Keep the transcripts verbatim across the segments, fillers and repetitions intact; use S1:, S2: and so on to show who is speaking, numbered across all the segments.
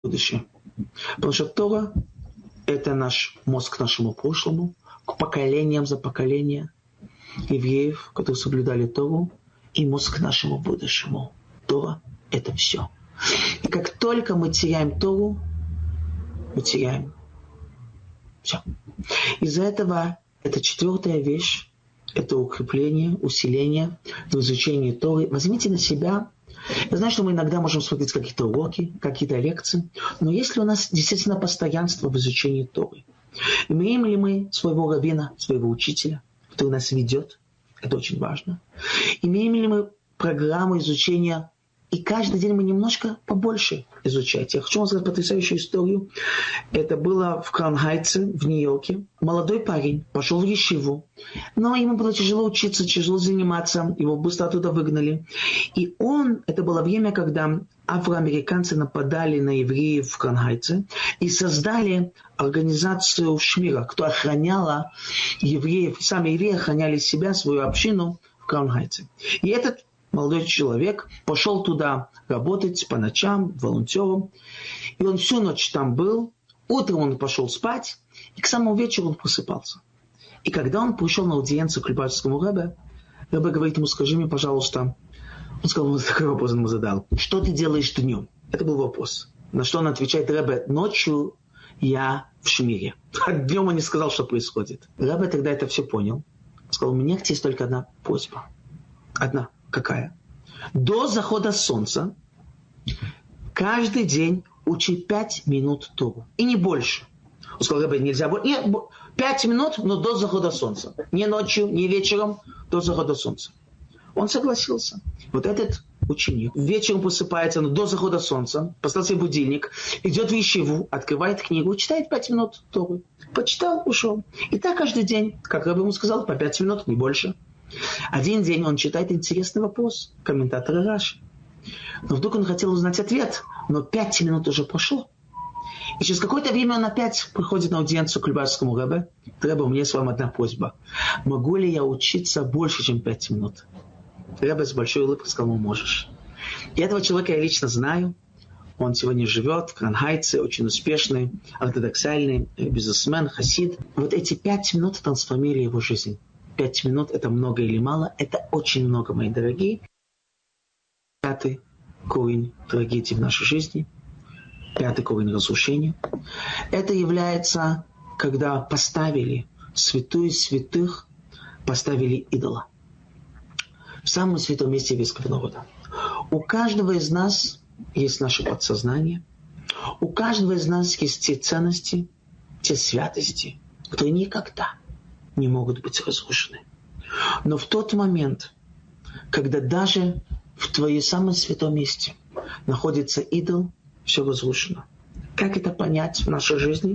S1: будущее. Потому что Тора – это наш мозг к нашему прошлому, к поколениям за поколение евреев, которые соблюдали Тору, и мозг к нашему будущему. Тора – это все. И как только мы теряем Тору, мы теряем все. Из-за этого это четвертая вещь, это укрепление, усиление в изучении Торы. Возьмите на себя. Я знаю, что мы иногда можем смотреть какие-то уроки, какие-то лекции, но если у нас действительно постоянство в изучении Торы, имеем ли мы своего раввина, своего учителя, который нас ведет, это очень важно. Имеем ли мы программу изучения, и каждый день мы немножко побольше изучать. Я хочу вам сказать потрясающую историю. Это было в Краун-Хайтсе, в Нью-Йорке. Молодой парень пошел в ешиву, но ему было тяжело учиться, тяжело заниматься, его быстро оттуда выгнали. И он, это было время, когда афроамериканцы нападали на евреев в Краун-Хайтсе и создали организацию Шмира, кто охраняла евреев, сами евреи охраняли себя, свою общину в Краун-Хайтсе. И этот молодой человек пошел туда работать по ночам, волонтером. И он всю ночь там был. Утром он пошел спать. И к самому вечеру он просыпался. И когда он пришел на аудиенцию к Любавичскому Ребе, Ребе говорит ему: скажи мне, пожалуйста. Он сказал, вот такой вопрос он ему задал. Что ты делаешь днем? Это был вопрос. На что он отвечает: Ребе, ночью я в Шмире. А днем он не сказал, что происходит. Ребе тогда это все понял. Он сказал: у меня к тебе есть только одна просьба. Одна. Какая? До захода солнца каждый день учи пять минут Тору. И не больше. Он сказал: Ребе, нельзя больше. Нет, пять минут, но до захода солнца. Не ночью, не вечером, до захода солнца. Он согласился. Вот этот ученик вечером просыпается, но до захода солнца, поставил себе будильник, идет в ешиву, открывает книгу, читает пять минут Торы. Почитал, ушел. И так каждый день, как Ребе ему сказал, по пять минут, не больше. Один день он читает интересный вопрос комментатора Раши. Но вдруг он хотел узнать ответ, но пять минут уже прошло. И через какое-то время он опять приходит на аудиенцию к Любавичскому Ребе. Ребе, у меня есть вам одна просьба. Могу ли я учиться больше, чем пять минут? Ребе с большой улыбкой сказал: можешь. И этого человека я лично знаю. Он сегодня живет в Краун-Хайтсе, очень успешный, ортодоксальный бизнесмен, хасид. Вот эти пять минут трансформировали его жизнь. Пять минут – это много или мало? Это очень много, мои дорогие. Пятый корень трагедии в нашей жизни. Пятый корень разрушения. Это является, когда поставили святую святых, поставили идола. В самом святом месте еврейского народа. У каждого из нас есть наше подсознание. У каждого из нас есть те ценности, те святости, которые никогда не могут быть разрушены. Но в тот момент, когда даже в твоем самом святом месте находится идол, все разрушено. Как это понять в нашей жизни?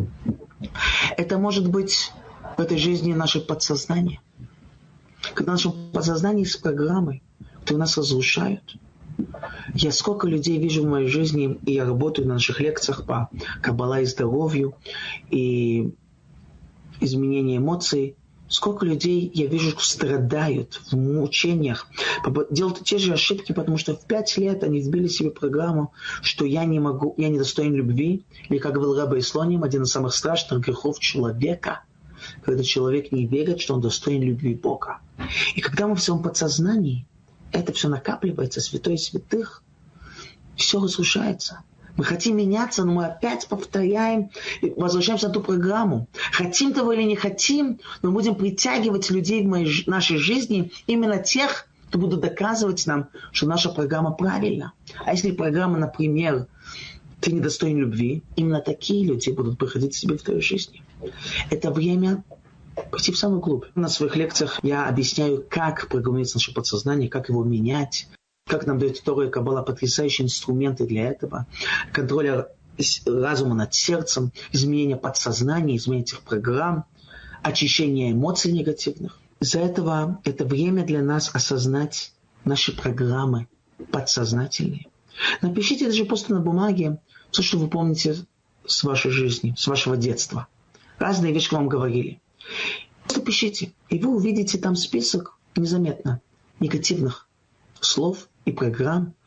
S1: Это может быть в этой жизни наше подсознание. Когда в нашем подсознании есть программы, которые нас разрушают. Я сколько людей вижу в моей жизни, и я работаю на наших лекциях по каббала и здоровью, и изменение эмоций. Сколько людей я вижу, страдают в мучениях, делают те же ошибки, потому что в пять лет они вбили себе программу, что я не могу, я не достоин любви. Или, как говорил Рабби Слоним, один из самых страшных грехов человека, когда человек не верит, что он достоин любви Бога. И когда мы в своем подсознании, это все накапливается, святой святых, все разрушается. Мы хотим меняться, но мы опять повторяем, возвращаемся на ту программу. Хотим того или не хотим, но мы будем притягивать людей в моей, нашей жизни, именно тех, кто будут доказывать нам, что наша программа правильна. А если программа, например, ты недостоин любви, именно такие люди будут приходить к себе в твоей жизни. Это время пойти в самую глубь. На своих лекциях я объясняю, как программировать наше подсознание, как его менять. Как нам дает Тора и Каббала потрясающие инструменты для этого. Контроля разума над сердцем, изменение подсознания, изменение этих программ, очищение эмоций негативных. Из-за этого это время для нас осознать наши программы подсознательные. Напишите даже просто на бумаге все, что вы помните с вашей жизни, с вашего детства. Разные вещи вам говорили. Просто пишите, и вы увидите там список незаметно негативных слов и программ,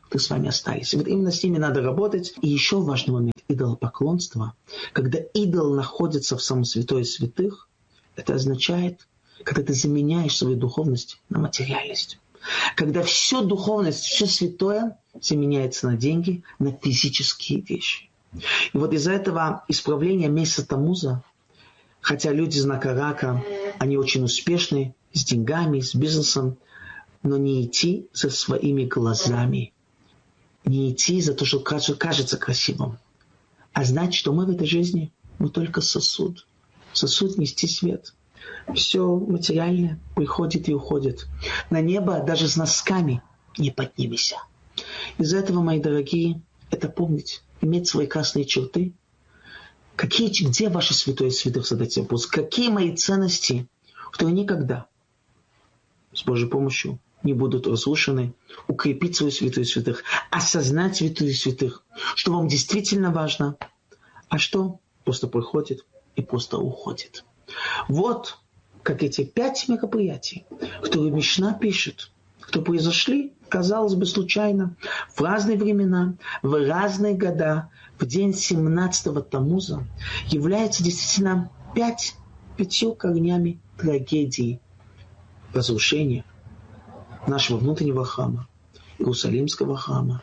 S1: которые с вами остались. И вот именно с ними надо работать. И еще важный момент – идолопоклонство. Когда идол находится в самом святое святых, это означает, когда ты заменяешь свою духовность на материальность. Когда все духовность, все святое заменяется на деньги, на физические вещи. И вот из-за этого исправления месяца Тамуза, хотя люди знака рака, они очень успешны с деньгами, с бизнесом, но не идти за своими глазами, не идти за то, что кажется красивым, а знать, что мы в этой жизни, мы только сосуд, сосуд нести свет. Все материальное приходит и уходит. На небо даже с носками не поднимемся. Из-за этого, мои дорогие, это помнить, иметь свои красные черты. Какие, где ваше святое святых, задайте вопрос. Какие мои ценности, которые никогда с Божьей помощью не будут разрушены, укрепить свою святую святых, осознать святую святых, что вам действительно важно, а что просто приходит и просто уходит. Вот как эти пять мероприятий, которые Мишна пишет, что произошли, казалось бы, случайно, в разные времена, в разные года, в день семнадцатого Тамуза, являются действительно пять, пятью корнями трагедии разрушения нашего внутреннего храма, Иерусалимского храма,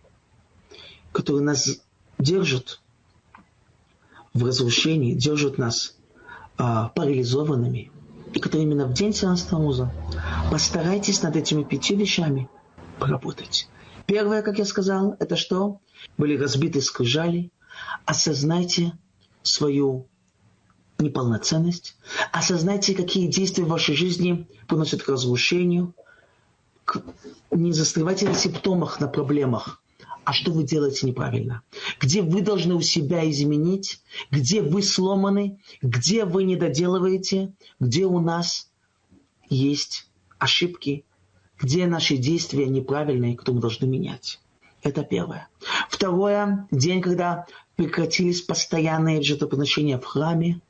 S1: который нас держит в разрушении, держит нас а, парализованными, и который именно в день семнадцатого Тамуза постарайтесь над этими пятью вещами поработать. Первое, как я сказал, это что? Были разбиты скрижали. Осознайте свою неполноценность. Осознайте, какие действия в вашей жизни приносят к разрушению. Не застревайте на симптомах, на проблемах. А что вы делаете неправильно? Где вы должны у себя изменить? Где вы сломаны? Где вы не доделываете? Где у нас есть ошибки? Где наши действия неправильные, которые мы должны менять? Это первое. Второе. День, когда прекратились постоянные жертвоприношения в храме.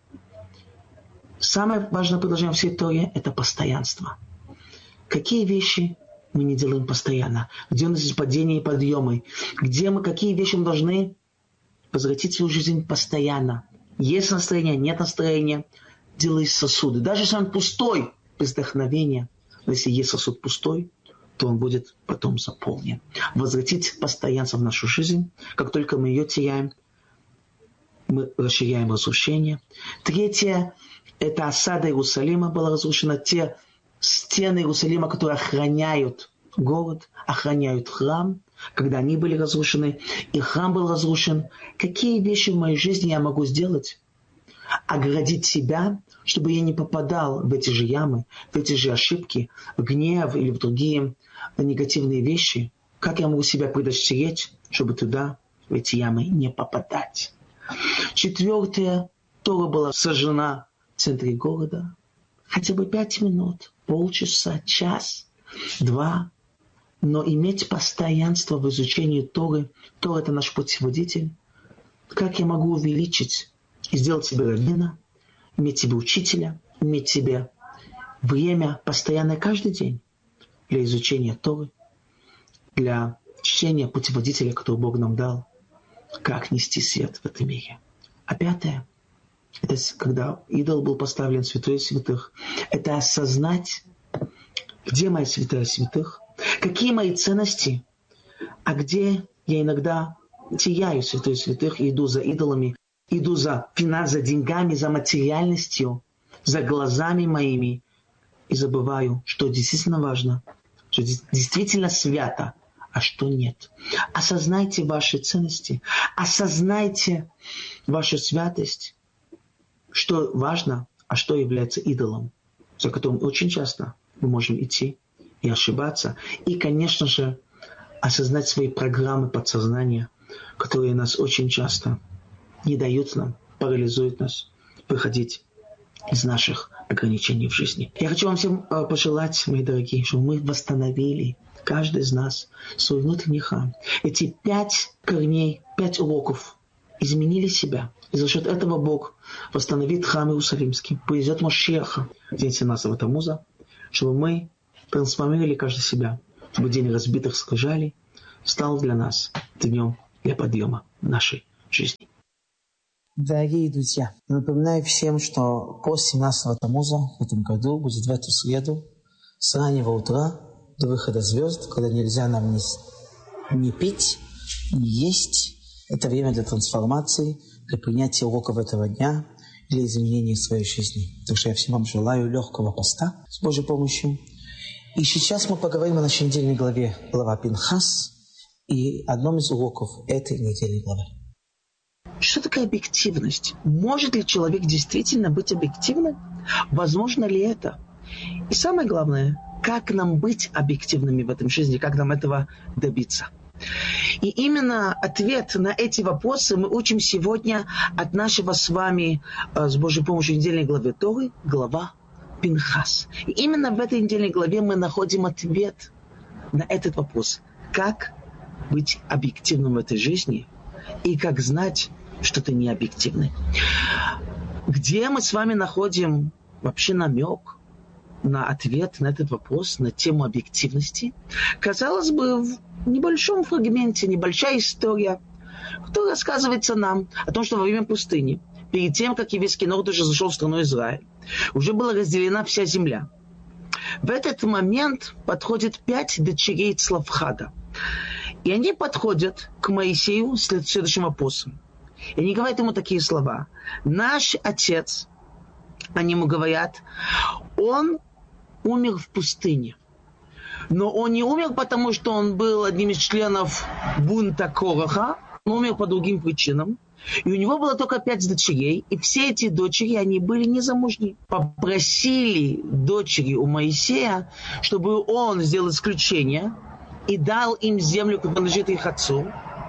S1: Самое важное предложение всей Торе – это постоянство. Какие вещи мы не делаем постоянно? Где у нас есть падения и подъемы? Где мы, какие вещи мы должны возвратить в свою жизнь постоянно? Есть настроение, нет настроения. Делай сосуды. Даже если он пустой, без вдохновения. Но если есть сосуд пустой, то он будет потом заполнен. Возвратить постоянство в нашу жизнь. Как только мы ее теряем, мы расширяем разрушение. Третье – это осада Иерусалима была разрушена. Те стены Иерусалима, которые охраняют город, охраняют храм, когда они были разрушены, и храм был разрушен. Какие вещи в моей жизни я могу сделать? Оградить себя, чтобы я не попадал в эти же ямы, в эти же ошибки, в гнев или в другие негативные вещи. Как я могу себя предостеречь, чтобы туда, в эти ямы, не попадать? Четвертое. Тора была сожжена в центре города. Хотя бы пять минут, полчаса, час, два. Но иметь постоянство в изучении Торы. Тора – это наш путеводитель. Как я могу увеличить и сделать себе раввина, иметь себе учителя, иметь себе время постоянное каждый день для изучения Торы, для чтения путеводителя, который Бог нам дал, как нести свет в этом мире. А пятое – это когда идол был поставлен в святое святых, это осознать, где моя святая святых, какие мои ценности, а где я иногда теряю святое святых и иду за идолами, иду за финансами, за деньгами, за материальностью, за глазами моими и забываю, что действительно важно, что действительно свято, а что нет. Осознайте ваши ценности, осознайте вашу святость, что важно, а что является идолом, за которым очень часто мы можем идти и ошибаться. И, конечно же, осознать свои программы подсознания, которые нас очень часто не дают нам, парализуют нас выходить из наших ограничений в жизни. Я хочу вам всем пожелать, мои дорогие, чтобы мы восстановили, каждый из нас, свой внутренний храм. Эти пять корней, пять уроков изменили себя. И за счет этого Бог восстановит храм Иерусалимский, приведет Машиаха в день семнадцатого Тамуза, чтобы мы трансформировали каждый себя, чтобы день разбитых скрижалей стал для нас днем для подъема нашей жизни.
S2: Дорогие друзья, напоминаю всем, что пост семнадцатого Тамуза в этом году будет в эту среду с раннего утра до выхода звезд, когда нельзя нам ни, ни пить, ни есть. Это время для трансформации, для принятия уроков этого дня, для изменения своей жизни. Так что я всем вам желаю легкого поста с Божьей помощью. И сейчас мы поговорим о нашей недельной главе, глава Пинхас, и одном из уроков этой недельной главы.
S1: Что такое объективность? Может ли человек действительно быть объективным? Возможно ли это? И самое главное, как нам быть объективными в этом жизни, как нам этого добиться? И именно ответ на эти вопросы мы учим сегодня от нашего с вами, с Божьей помощью, недельной главы Торы, глава Пинхас. И именно в этой недельной главе мы находим ответ на этот вопрос. Как быть объективным в этой жизни и как знать, что ты не объективный. Где мы с вами находим вообще намек на ответ на этот вопрос, на тему объективности? Казалось бы, в небольшом фрагменте, небольшая история, которая рассказывается нам о том, что во время пустыни, перед тем, как еврейский народ уже зашел в страну Израиль, уже была разделена вся земля. В этот момент подходит пять дочерей Цлавхада. И они подходят к Моисею с следующим вопросом. И они говорят ему такие слова. Наш отец, они ему говорят, он умер в пустыне. Но он не умер, потому что он был одним из членов бунта Кораха. Он умер по другим причинам. И у него было только пять дочерей. И все эти дочери, они были незамужни. Попросили дочери у Моисея, чтобы он сделал исключение и дал им землю, которая принадлежит их отцу.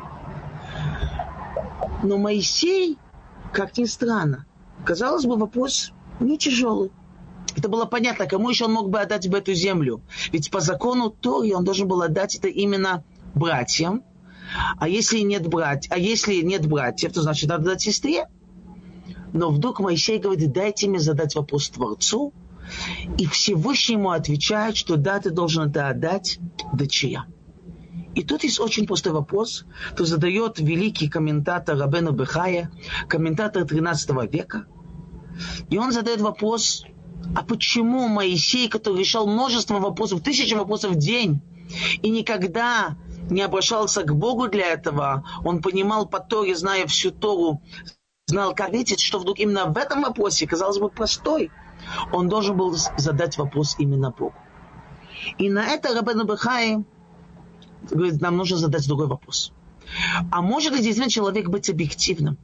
S1: Но Моисей, как ни странно, казалось бы, вопрос не тяжелый. Это было понятно, кому еще он мог бы отдать бы эту землю. Ведь по закону Торы он должен был отдать это именно братьям. А если нет брать, а если нет братьев, то значит надо дать сестре. Но вдруг Моисей говорит, дайте мне задать вопрос Творцу. И Всевышний ему отвечает, что да, ты должен это отдать дочерям. И тут есть очень простой вопрос, то задает великий комментатор Рабейну Бехая, комментатор тринадцатого века. И он задает вопрос, а почему Моисей, который решал множество вопросов, тысячи вопросов в день, и никогда не обращался к Богу для этого, он понимал по Торе, зная всю Тору, знал, как ответить, что вдруг именно в этом вопросе, казалось бы, простой, он должен был задать вопрос именно Богу. И на это Рабейну Бехай говорит, нам нужно задать другой вопрос. А может ли действительно человек быть объективным?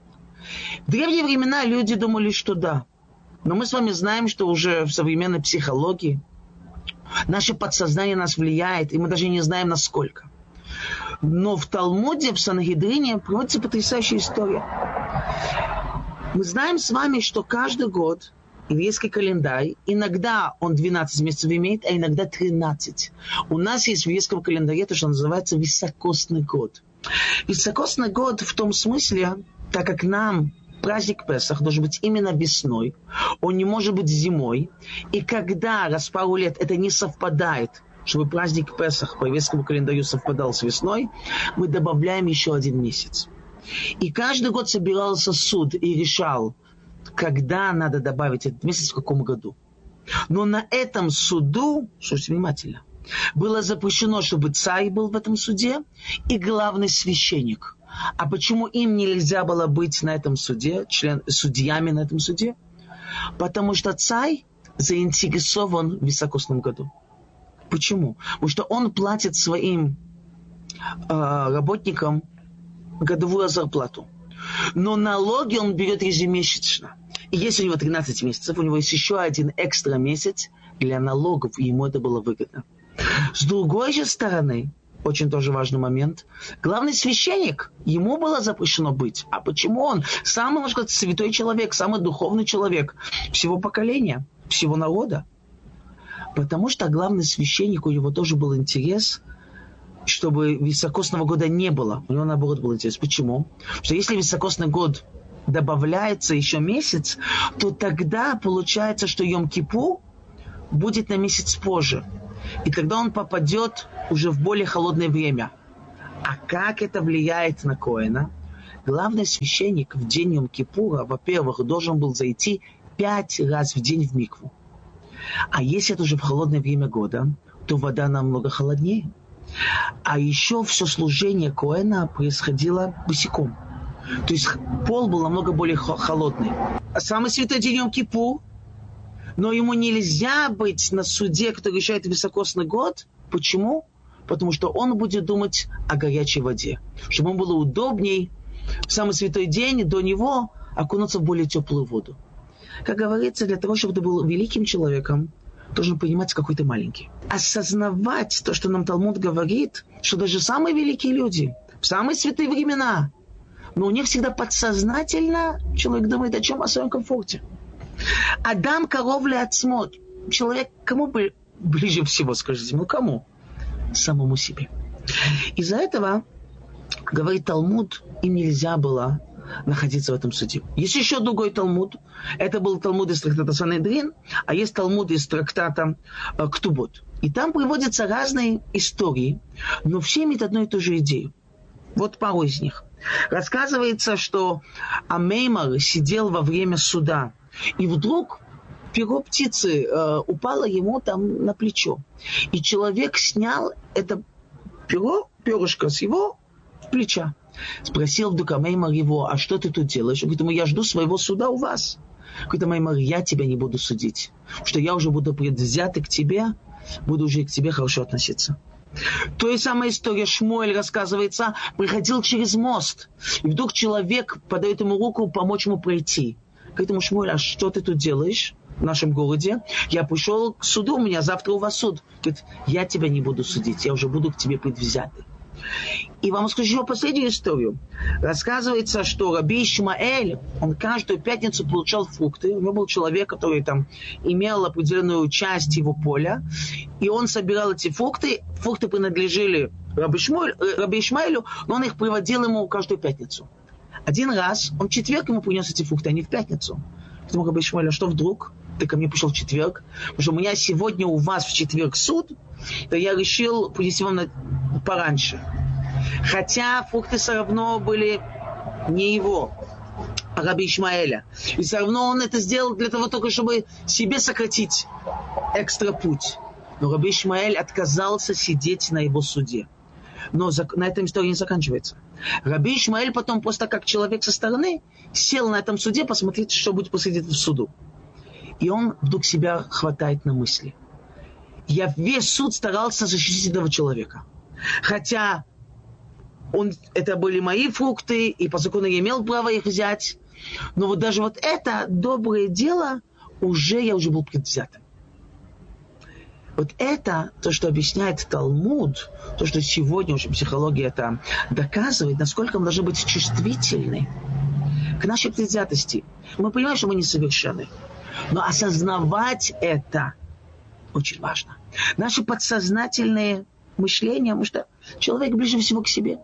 S1: В древние времена люди думали, что да. Но мы с вами знаем, что уже в современной психологии наше подсознание нас влияет, и мы даже не знаем, насколько. Но в Талмуде, в Сангедрине приводится потрясающая история. Мы знаем с вами, что каждый год еврейский календарь, иногда он двенадцать месяцев имеет, а иногда тринадцать. У нас есть в еврейском календаре то, что называется високосный год. Високосный год в том смысле, так как нам праздник Песах должен быть именно весной, он не может быть зимой, и когда раз в пару лет это не совпадает, чтобы праздник Песах по еврейскому календарю совпадал с весной, мы добавляем еще один месяц. И каждый год собирался суд и решал, когда надо добавить этот месяц, в каком году. Но на этом суду, слушайте внимательно, было запрещено, чтобы царь был в этом суде и главный священник. А почему им нельзя было быть на этом суде, член, судьями на этом суде? Потому что царь заинтересован в високосном году. Почему? Потому что он платит своим э, работникам годовую зарплату. Но налоги он берет ежемесячно. И если у него тринадцать месяцев, у него есть еще один экстра месяц для налогов, и ему это было выгодно. С другой же стороны, очень тоже важный момент, главный священник, ему было запрещено быть. А почему он? Самый, можно сказать, святой человек, самый духовный человек всего поколения, всего народа. Потому что главный священник, у него тоже был интерес, чтобы високосного года не было. У него, наоборот, был интерес. Почему? Потому что если високосный год добавляется еще месяц, то тогда получается, что Йом-Кипур будет на месяц позже. И тогда он попадет уже в более холодное время. А как это влияет на Коэна? Главный священник в день Йом-Кипура, во-первых, должен был зайти пять раз в день в микву. А если это уже в холодное время года, то вода намного холоднее. А еще все служение Коэна происходило босиком. То есть пол был намного более холодный. А самый святой день Йом-Кипур, но ему нельзя быть на суде, который решает високосный год. Почему? Потому что он будет думать о горячей воде. Чтобы ему было удобней в самый святой день до него окунуться в более теплую воду. Как говорится, для того, чтобы ты был великим человеком, должен понимать, какой ты маленький. Осознавать то, что нам Талмуд говорит, что даже самые великие люди в самые святые времена, но у них всегда подсознательно человек думает о чем? О своем комфорте. Адам коровля отсмот. Человек кому ближе всего, скажите? Ну кому? Самому себе. Из-за этого, говорит Талмуд, им нельзя было находиться в этом суде. Есть еще другой Талмуд. Это был Талмуд из трактата Санедрин, а есть Талмуд из трактата э, Ктубот. И там приводятся разные истории, но все имеют одну и ту же идею. Вот пару из них. Рассказывается, что Амеймар сидел во время суда, и вдруг перо птицы э, упало ему там на плечо. И человек снял это перо, перышко с его плеча. Спросил вдруг Амеймар его, а что ты тут делаешь? Он говорит, я жду своего суда у вас. Говорит Амеймар, я тебя не буду судить, потому что я уже буду предвзятый к тебе, буду уже к тебе хорошо относиться. То же самая история, Шмуэль, рассказывается, приходил через мост, и вдруг человек подает ему руку помочь ему пройти. Говорит ему, Шмуэль, а что ты тут делаешь в нашем городе? Я пришел к суду, у меня завтра у вас суд. Говорит, я тебя не буду судить, я уже буду к тебе предвзятый. И вам скажу еще последнюю историю. Рассказывается, что Раби Ишмаэль, он каждую пятницу получал фрукты. У него был человек, который там имел определенную часть его поля. И он собирал эти фрукты. Фрукты принадлежали Раби Ишмаэлю, Раби Ишмаэлю, но он их приводил ему каждую пятницу. Один раз он в четверг ему принес эти фрукты, а не в пятницу. Поэтому Раби Ишмаэль, а что вдруг? Ты ко мне пришел в четверг? Потому что у меня сегодня у вас в четверг суд, то я решил принести вам на... пораньше. Хотя фрукты все равно были не его, а Раби Ишмаэля. И все равно он это сделал для того только, чтобы себе сократить экстра путь. Но Раби Ишмаэль отказался сидеть на его суде. Но на этом история не заканчивается. Раби Ишмаэль потом, просто как человек со стороны, сел на этом суде посмотреть, что будет происходить в суду. И он вдруг себя хватает на мысли. Я весь суд старался защитить этого человека. Хотя он, это были мои фрукты, и по закону я имел право их взять. Но вот даже вот это доброе дело, уже я уже был предвзятым. Вот это то, что объясняет Талмуд, то, что сегодня уже психология это доказывает, насколько мы должны быть чувствительны к нашей предвзятости. Мы понимаем, что мы несовершенны. Но осознавать это очень важно. Наши подсознательные мышления, потому что человек ближе всего к себе.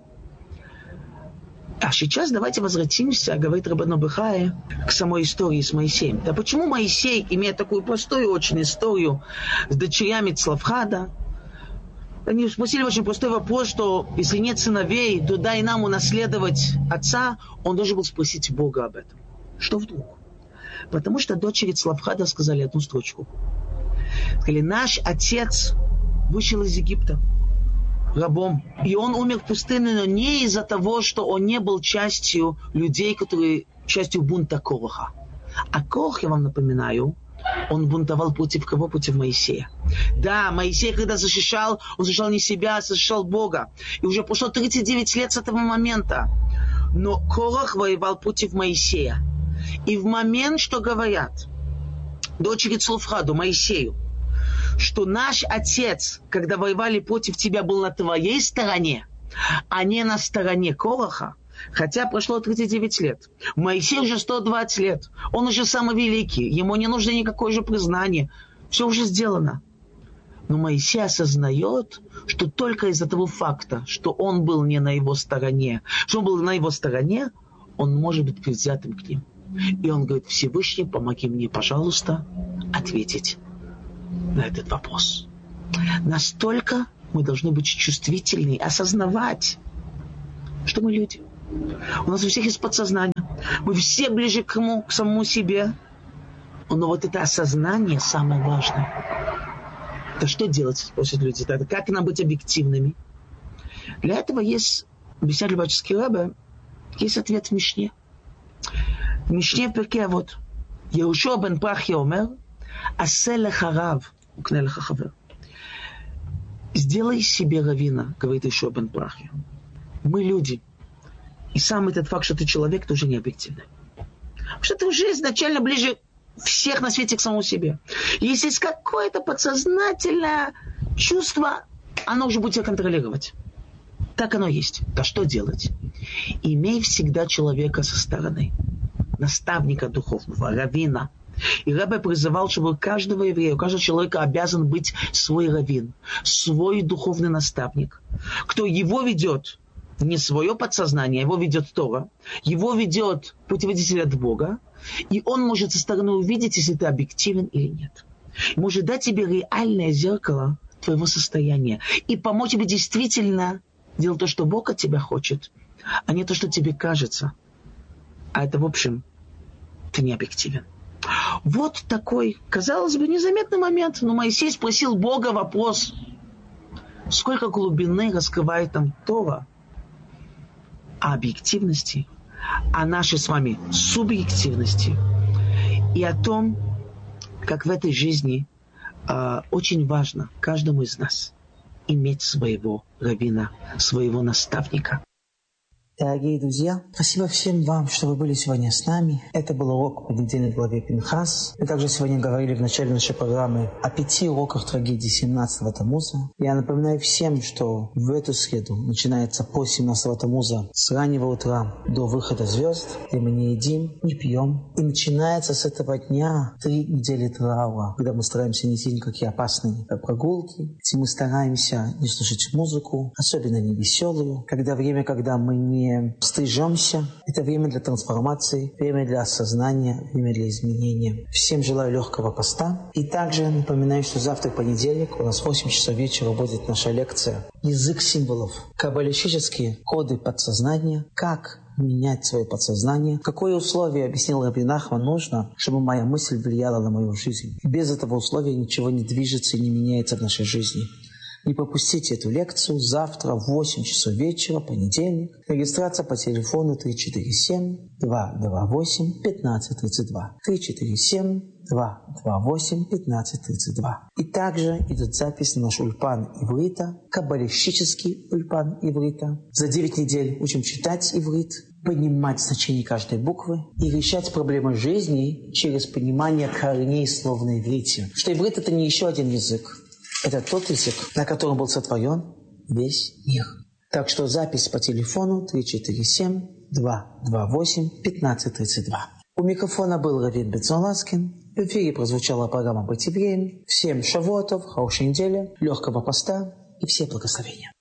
S1: А сейчас давайте возвратимся, говорит Раббану Бехая, к самой истории с Моисеем. Да почему Моисей, имея такую простую очень историю с дочерями Цлавхада, они спросили очень простой вопрос, что если нет сыновей, то дай нам унаследовать отца, он должен был спросить Бога об этом. Что вдруг? Потому что дочери Цлавхада сказали одну строчку. Сказали, наш отец вышел из Египта рабом. И он умер в пустыне, но не из-за того, что он не был частью людей, которые частью бунта Кораха. А Корах, я вам напоминаю, он бунтовал против кого? Против Моисея. Да, Моисей, когда защищал, он защищал не себя, а защищал Бога. И уже прошло тридцать девять лет с этого момента. Но Корах воевал против Моисея. И в момент, что говорят дочери Цлавхаду, Моисею, что наш отец, когда воевали против тебя, был на твоей стороне, а не на стороне Кораха, хотя прошло тридцать девять лет. Моисей уже сто двадцать лет. Он уже самый великий. Ему не нужно никакое же признание. Все уже сделано. Но Моисей осознает, что только из-за того факта, что он был не на его стороне, что он был на его стороне, он может быть предвзятым к ним. И он говорит, Всевышний, помоги мне, пожалуйста, ответить на этот вопрос. Настолько мы должны быть чувствительны, осознавать, что мы люди. У нас у всех есть подсознание. Мы все ближе к, кому, к самому себе. Но вот это осознание самое важное. Это что делать, спросят люди? Это как нам быть объективными? Для этого есть, объясняет Любавический Ребе, есть ответ в Мишне. В Мишне в Перке вот. Йеушуа бен Прахия омер, асе леха рав, укне леха хавер. Сделай себе раввина, говорит Йеушуа бен Прахия. Мы люди. И сам этот факт, что ты человек, это уже не объективно. Потому что ты уже изначально ближе всех на свете к самому себе. Если есть какое-то подсознательное чувство, оно уже будет тебя контролировать. Так оно есть. Да что делать? Имей всегда человека со стороны. Наставника духовного, раввина. И Ребе призывал, чтобы у каждого еврея, у каждого человека обязан быть свой раввин, свой духовный наставник. Кто его ведет, не свое подсознание, его ведет Тора, его ведет путеводитель от Бога, и он может со стороны увидеть, если ты объективен или нет. Может дать тебе реальное зеркало твоего состояния и помочь тебе действительно делать то, что Бог от тебя хочет, а не то, что тебе кажется. А это, в общем, ты не объективен. Вот такой, казалось бы, незаметный момент. Но Моисей спросил Бога вопрос, сколько глубины раскрывает там Тора о объективности, о нашей с вами субъективности и о том, как в этой жизни э, очень важно каждому из нас иметь своего раввина, своего наставника.
S2: Дорогие друзья, спасибо всем вам, что вы были сегодня с нами. Это был урок по недельной главе Пинхас. Мы также сегодня говорили в начале нашей программы о пяти уроках трагедии семнадцатого Тамуза. Я напоминаю всем, что в эту среду начинается по семнадцатого Тамуза с раннего утра до выхода звезд, где мы не едим, не пьем. И начинается с этого дня три недели траура, когда мы стараемся не идти никакие опасные прогулки, где мы стараемся не слушать музыку, особенно не веселую, когда время, когда мы не стрижемся. Это время для трансформации, время для осознания, время для изменения. Всем желаю легкого поста. И также напоминаю, что завтра понедельник, у нас в восемь часов вечера будет наша лекция «Язык символов. Каббалистические коды подсознания. Как менять свое подсознание. Какое условие, объяснил Рабби Нахман, нужно, чтобы моя мысль влияла на мою жизнь. Без этого условия ничего не движется и не меняется в нашей жизни». Не пропустите эту лекцию завтра в восемь часов вечера, понедельник. Регистрация по телефону три четыре семь два два восемь пятнадцать тридцать два. три четыре семь два два восемь пятнадцать тридцать два. И также идет запись на наш ульпан иврита, каббалистический ульпан иврита. За девять недель учим читать иврит, понимать значение каждой буквы и решать проблемы жизни через понимание корней слов на иврите. Что иврит — это не еще один язык. Это тот язык, на котором был сотворен весь мир. Так что запись по телефону три четыре семь два два восемь пятнадцать тридцать два. У микрофона был Раввин Бенсон Ласкин. В эфире прозвучала программа «Быть евреем». Всем шавуотов, хорошей недели, легкого поста и все благословения.